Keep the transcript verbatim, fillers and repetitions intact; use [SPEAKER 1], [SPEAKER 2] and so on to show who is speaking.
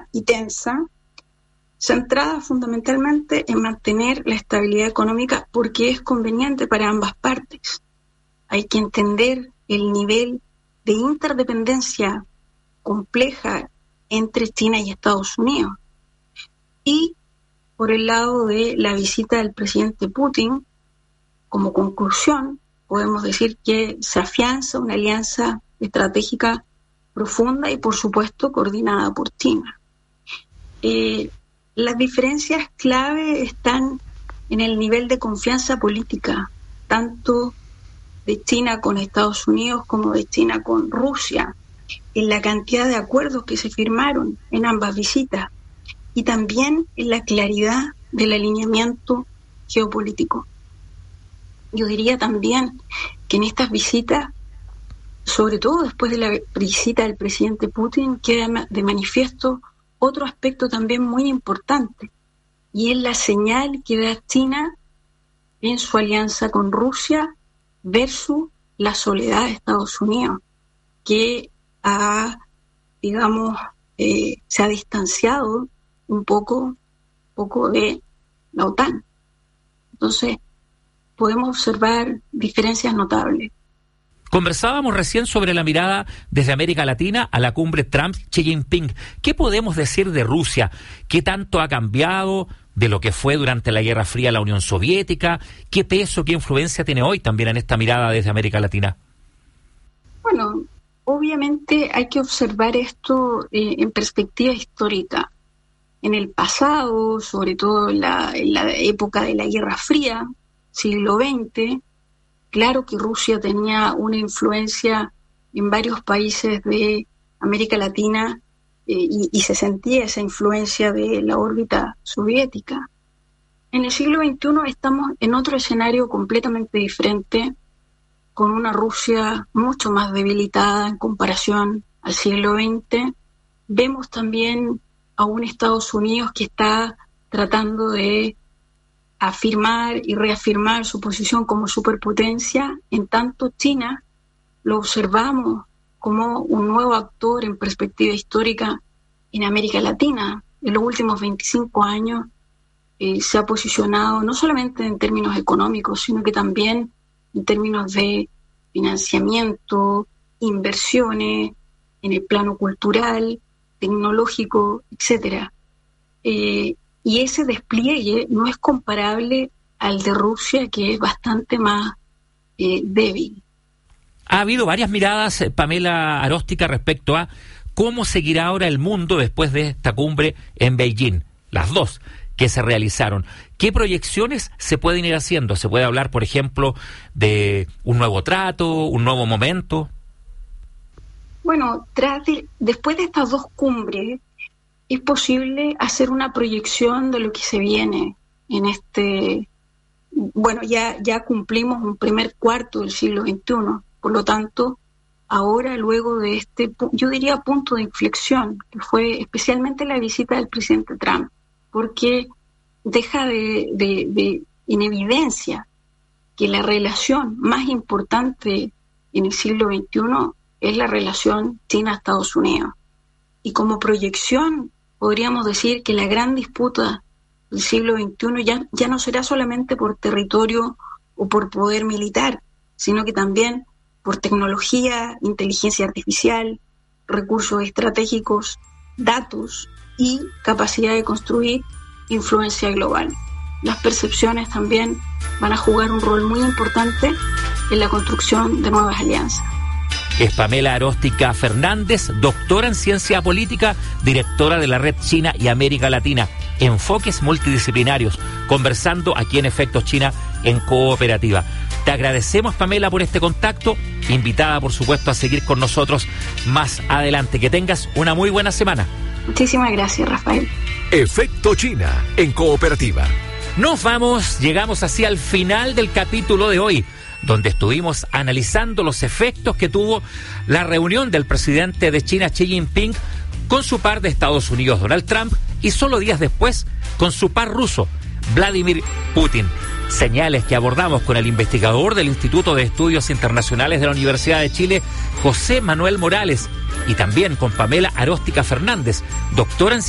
[SPEAKER 1] y tensa, centrada fundamentalmente en mantener la estabilidad económica porque es conveniente para ambas partes. Hay que entender el nivel de interdependencia compleja entre China y Estados Unidos. Y por el lado de la visita del presidente Putin, como conclusión, podemos decir que se afianza una alianza estratégica profunda y, por supuesto, coordinada por China. Eh, las diferencias clave están en el nivel de confianza política, tanto de China con Estados Unidos como de China con Rusia, en la cantidad de acuerdos que se firmaron en ambas visitas y también en la claridad del alineamiento geopolítico. Yo diría también que en estas visitas, sobre todo después de la visita del presidente Putin, queda de manifiesto otro aspecto también muy importante, y es la señal que da China en su alianza con Rusia versus la soledad de Estados Unidos, que ha, digamos, eh, se ha distanciado un poco, poco de la OTAN. Entonces, podemos observar diferencias notables.
[SPEAKER 2] Conversábamos recién sobre la mirada desde América Latina a la cumbre Trump-Xi Jinping. ¿Qué podemos decir de Rusia? ¿Qué tanto ha cambiado de lo que fue durante la Guerra Fría la Unión Soviética? ¿Qué peso, qué influencia tiene hoy también en esta mirada desde América Latina?
[SPEAKER 1] Bueno, obviamente hay que observar esto eh, en perspectiva histórica. En el pasado, sobre todo en la, en la época de la Guerra Fría, siglo veinte, claro que Rusia tenía una influencia en varios países de América Latina eh, y, y se sentía esa influencia de la órbita soviética. En el siglo veintiuno estamos en otro escenario completamente diferente, con una Rusia mucho más debilitada en comparación al siglo veinte. Vemos también a un Estados Unidos que está tratando de afirmar y reafirmar su posición como superpotencia. En tanto, China lo observamos como un nuevo actor en perspectiva histórica en América Latina. En los últimos veinticinco años eh, se ha posicionado no solamente en términos económicos, sino que también en términos de financiamiento, inversiones, en el plano cultural, tecnológico, etcétera. Eh, y ese despliegue no es comparable al de Rusia, que es bastante más eh, débil.
[SPEAKER 2] Ha habido varias miradas, Pamela Aróstica, respecto a cómo seguirá ahora el mundo después de esta cumbre en Beijing, las dos que se realizaron. ¿Qué proyecciones se pueden ir haciendo? ¿Se puede hablar, por ejemplo, de un nuevo trato, un nuevo momento?
[SPEAKER 1] Bueno, tras de, después de estas dos cumbres, es posible hacer una proyección de lo que se viene en este... Bueno, ya, ya cumplimos un primer cuarto del siglo veintiuno, por lo tanto, ahora, luego de este, yo diría, punto de inflexión, que fue especialmente la visita del presidente Trump, porque deja de, de, de en evidencia que la relación más importante en el siglo veintiuno es la relación China-Estados Unidos. Y como proyección, podríamos decir que la gran disputa del siglo veintiuno ya, ya no será solamente por territorio o por poder militar, sino que también por tecnología, inteligencia artificial, recursos estratégicos, datos y capacidad de construir influencia global. Las percepciones también van a jugar un rol muy importante en la construcción de nuevas alianzas.
[SPEAKER 2] Es Pamela Aróstica Fernández, doctora en Ciencia Política, directora de la Red China y América Latina, Enfoques Multidisciplinarios, conversando aquí en Efectos China en Cooperativa. Te agradecemos, Pamela, por este contacto, invitada, por supuesto, a seguir con nosotros más adelante. Que tengas una muy buena semana.
[SPEAKER 1] Muchísimas gracias, Rafael.
[SPEAKER 3] Efecto China en Cooperativa.
[SPEAKER 2] Nos vamos, llegamos así al final del capítulo de hoy, donde estuvimos analizando los efectos que tuvo la reunión del presidente de China, Xi Jinping, con su par de Estados Unidos, Donald Trump, y solo días después con su par ruso, Vladimir Putin. Señales que abordamos con el investigador del Instituto de Estudios Internacionales de la Universidad de Chile, José Manuel Morales, y también con Pamela Aróstica Fernández, doctora en